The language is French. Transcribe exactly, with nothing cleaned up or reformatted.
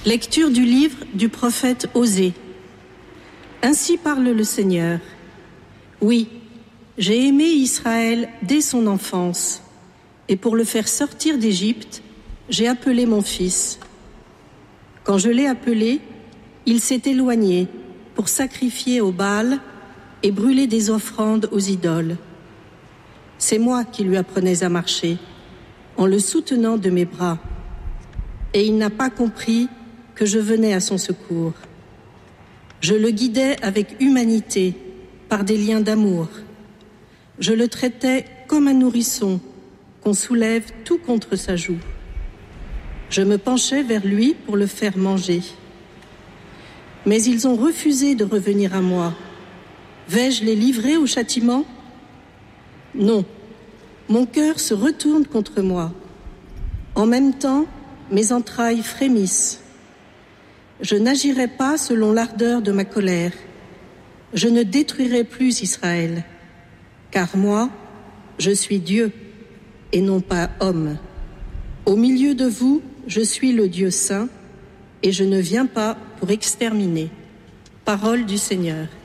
Lecture du livre du prophète Osée. Ainsi parle le Seigneur. Oui, j'ai aimé Israël dès son enfance, et pour le faire sortir d'Égypte, j'ai appelé mon fils. Quand je l'ai appelé, il s'est éloigné pour sacrifier au Baal et brûler des offrandes aux idoles. C'est moi qui lui apprenais à marcher, en le soutenant de mes bras. Et il n'a pas compris que je venais à son secours. Je le guidais avec humanité, par des liens d'amour. Je le traitais comme un nourrisson qu'on soulève tout contre sa joue. Je me penchais vers lui pour le faire manger. Mais ils ont refusé de revenir à moi. Vais-je les livrer au châtiment ? Non, mon cœur se retourne contre moi. En même temps, mes entrailles frémissent. Je n'agirai pas selon l'ardeur de ma colère. Je ne détruirai plus Israël, car moi, je suis Dieu et non pas homme. Au milieu de vous, je suis le Dieu saint et je ne viens pas pour exterminer. Parole du Seigneur.